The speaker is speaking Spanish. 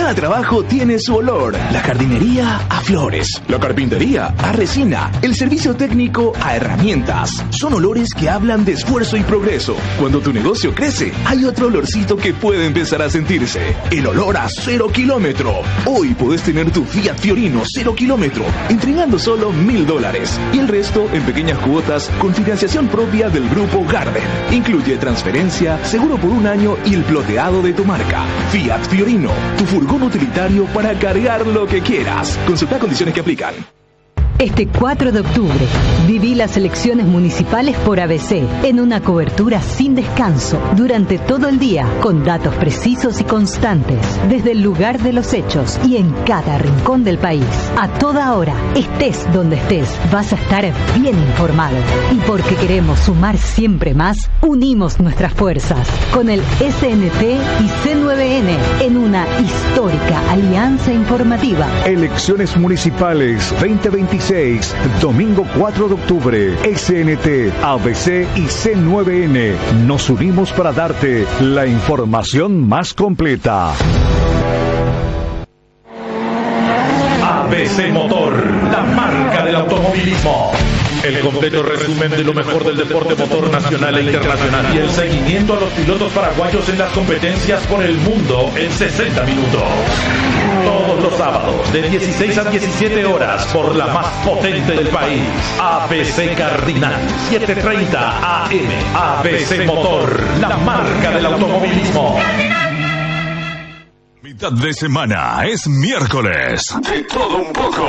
Cada trabajo tiene su olor. La jardinería a flores, la carpintería a resina, el servicio técnico a herramientas. Son olores que hablan de esfuerzo y progreso. Cuando tu negocio crece, hay otro olorcito que puede empezar a sentirse. El olor a 0 kilómetro. Hoy podés tener tu Fiat Fiorino 0 kilómetro, entregando solo $1.000 y el resto en pequeñas cuotas con financiación propia del Grupo Garden. Incluye transferencia, seguro por un año y el ploteado de tu marca. Fiat Fiorino, tu furgón utilitario para cargar lo que quieras. Consulta condiciones que aplican. Este 4 de octubre, viví las elecciones municipales por ABC, en una cobertura sin descanso, durante todo el día, con datos precisos y constantes, desde el lugar de los hechos y en cada rincón del país. A toda hora, estés donde estés, vas a estar bien informado. Y porque queremos sumar siempre más, unimos nuestras fuerzas, con el SNT y C9N, en una histórica alianza informativa. Elecciones Municipales 2026. Domingo 4 de octubre, SNT, ABC y C9N. Nos unimos para darte la información más completa. ABC Motor, la marca del automovilismo. El completo resumen de lo mejor del deporte motor nacional e internacional y el seguimiento a los pilotos paraguayos en las competencias por el mundo en 60 minutos. Todos los sábados de 16 a 17 horas por la más potente del país. ABC Cardinal 730 AM. ABC Motor, la marca del automovilismo. Mitad de semana es miércoles. De todo un poco.